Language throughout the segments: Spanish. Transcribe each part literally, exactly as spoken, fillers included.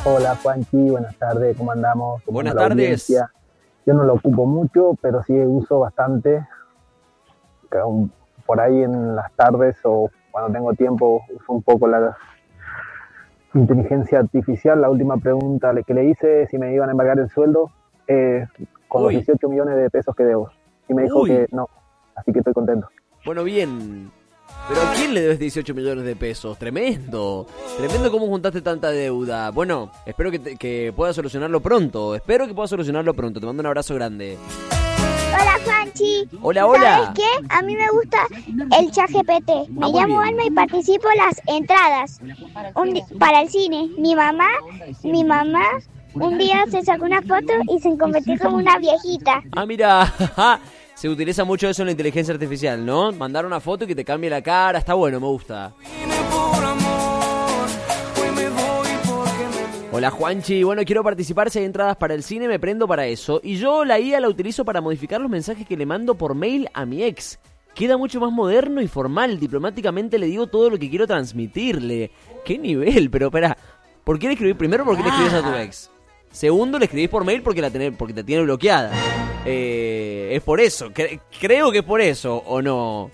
Hola Juanchi, buenas tardes, ¿cómo andamos? ¿Cómo Buenas anda la tardes. audiencia? Yo no lo ocupo mucho, pero sí uso bastante. Por ahí en las tardes o cuando tengo tiempo uso un poco la inteligencia artificial. La última pregunta que le hice, si me iban a embargar el sueldo, eh, con Uy. los dieciocho millones de pesos que debo. Y me dijo Uy. que no, así que estoy contento. Bueno, bien. ¿Pero a quién le debes dieciocho millones de pesos? Tremendo. Tremendo cómo juntaste tanta deuda. Bueno, espero que, te, que puedas solucionarlo pronto. Espero que puedas solucionarlo pronto. Te mando un abrazo grande. Hola Juanchi. Hola, hola. ¿Sabes qué? A mí me gusta el ChatGPT. Me Ah, muy llamo bien. Alma y participo en las entradas un di- para el cine. Mi mamá, mi mamá un día se sacó una foto y se convirtió como una viejita. Ah, mira. Se utiliza mucho eso en la inteligencia artificial, ¿no? Mandar una foto y que te cambie la cara. Está bueno, me gusta. Hola Juanchi, bueno, quiero participar, si hay entradas para el cine me prendo para eso. Y yo la I A la utilizo para modificar los mensajes que le mando por mail a mi ex. Queda mucho más moderno y formal, diplomáticamente le digo todo lo que quiero transmitirle. ¿Qué nivel? Pero espera, ¿por qué le escribís? Primero, ¿por qué le escribís a tu ex? Segundo, le escribís por mail porque, la tenés, porque te tiene bloqueada. Eh, es por eso, cre- creo que es por eso, ¿o no?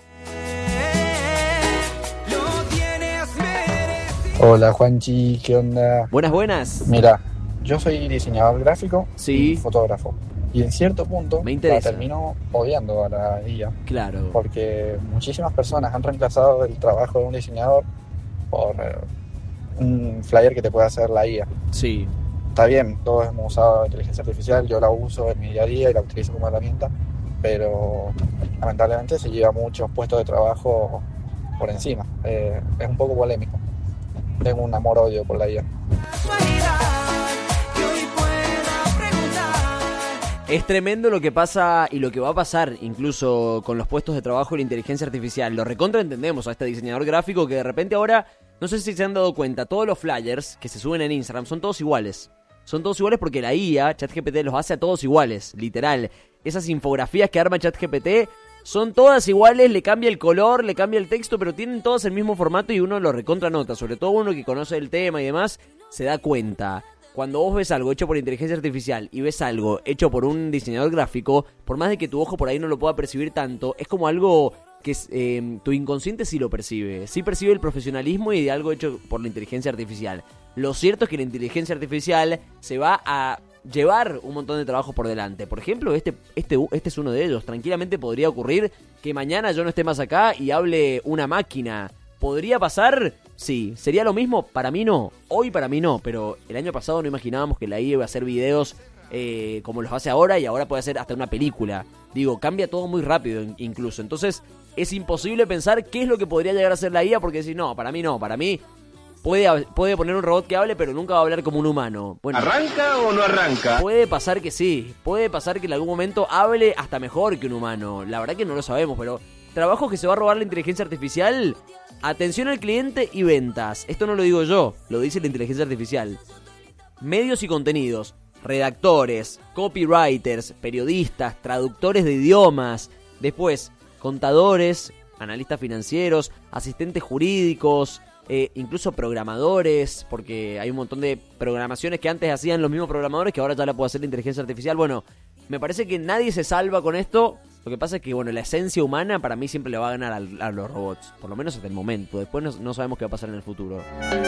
Hola Juanchi, ¿qué onda? Buenas, buenas. Mira, yo soy diseñador gráfico Sí. y fotógrafo. Y en cierto punto Me interesa. la termino odiando a la I A. Claro. Porque muchísimas personas han reemplazado el trabajo de un diseñador por eh, un flyer que te puede hacer la I A. Sí. Está bien, todos hemos usado inteligencia artificial, yo la uso en mi día a día y la utilizo como herramienta, pero lamentablemente se lleva muchos puestos de trabajo por encima. Eh, es un poco polémico. Tengo un amor-odio por la I A. Es tremendo lo que pasa y lo que va a pasar incluso con los puestos de trabajo y la inteligencia artificial. Lo recontra entendemos a este diseñador gráfico que de repente ahora, no sé si se han dado cuenta, todos los flyers que se suben en Instagram son todos iguales. Son todos iguales porque la I A, ChatGPT, los hace a todos iguales, literal. Esas infografías que arma ChatGPT son todas iguales, le cambia el color, le cambia el texto, pero tienen todos el mismo formato y uno lo recontra nota. Sobre todo uno que conoce el tema y demás, se da cuenta. Cuando vos ves algo hecho por inteligencia artificial y ves algo hecho por un diseñador gráfico, por más de que tu ojo por ahí no lo pueda percibir tanto, es como algo que eh, tu inconsciente sí lo percibe. Sí percibe el profesionalismo y de algo hecho por la inteligencia artificial. Lo cierto es que la inteligencia artificial se va a llevar un montón de trabajo por delante. Por ejemplo, este, este, este es uno de ellos. Tranquilamente podría ocurrir que mañana yo no esté más acá y hable una máquina. ¿Podría pasar? Sí. ¿Sería lo mismo? Para mí no. Hoy para mí no. Pero el año pasado no imaginábamos que la I A iba a hacer videos eh, como los hace ahora y ahora puede hacer hasta una película. Digo, cambia todo muy rápido incluso. Entonces es imposible pensar qué es lo que podría llegar a hacer la I A porque decir, no, para mí no. Para mí puede, puede poner un robot que hable pero nunca va a hablar como un humano. Bueno, ¿arranca o no arranca? puede pasar que sí. Puede pasar que en algún momento hable hasta mejor que un humano. La verdad que no lo sabemos, pero trabajos que se va a robar la inteligencia artificial. Atención al cliente y ventas. Esto no lo digo yo, lo dice la inteligencia artificial. Medios y contenidos, redactores, copywriters, periodistas, traductores de idiomas. Después, contadores, analistas financieros, asistentes jurídicos, eh, incluso programadores, porque hay un montón de programaciones que antes hacían los mismos programadores que ahora ya la puede hacer la inteligencia artificial. Bueno, me parece que nadie se salva con esto. Lo que pasa es que, bueno, la esencia humana para mí siempre le va a ganar a, a los robots. Por lo menos hasta el momento. Después no, no sabemos qué va a pasar en el futuro.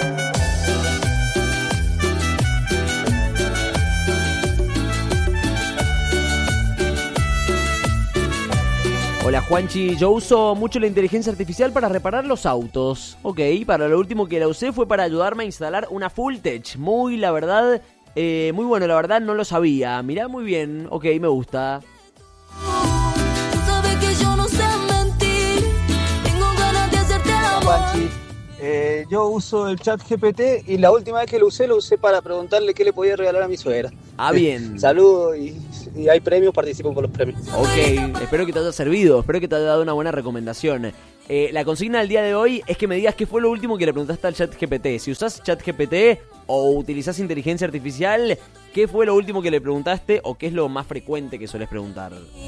Hola Juanchi, yo uso mucho la inteligencia artificial para reparar los autos. Ok, para lo último que la usé fue para ayudarme a instalar una Full Tech. Muy, la verdad, eh, muy bueno, la verdad no lo sabía. Mirá muy bien, ok, me gusta. Juanchi, eh, yo uso el chat G P T y la última vez que lo usé, lo usé para preguntarle qué le podía regalar a mi suegra. Ah, bien. Saludos y, y hay premios, participo por los premios. Ok, espero que te haya servido, espero que te haya dado una buena recomendación. Eh, la consigna del día de hoy es que me digas qué fue lo último que le preguntaste al chat G P T. Si usás chat G P T o utilizás inteligencia artificial, ¿qué fue lo último que le preguntaste o qué es lo más frecuente que sueles preguntar?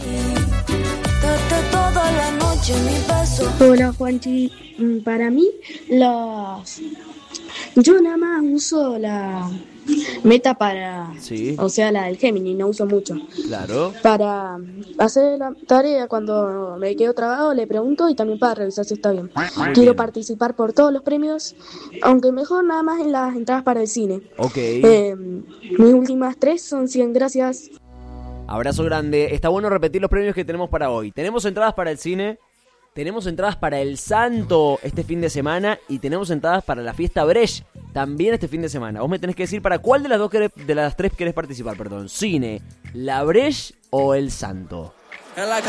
Toda la noche mi beso. Hola Juanchi, Mm, para mí los yo nada más uso la Meta para, Sí. o sea, la del Gemini, no uso mucho. Claro. Para hacer la tarea cuando me quedo trabado le pregunto y también para revisar si está bien. Muy Quiero bien. participar por todos los premios, aunque mejor nada más en las entradas para el cine. Ok. Eh, mis últimas tres son cien, gracias. Abrazo grande. Está bueno repetir los premios que tenemos para hoy. Tenemos entradas para el cine, tenemos entradas para el Santo este fin de semana y tenemos entradas para la fiesta Brecht también este fin de semana. Vos me tenés que decir para cuál de las dos querés, de las tres querés participar, perdón. Cine, la Brecht o el Santo.